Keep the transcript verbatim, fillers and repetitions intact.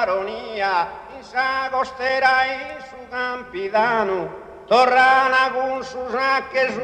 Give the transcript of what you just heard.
baronia, in sa costera in su campidano, torrana con su sacche su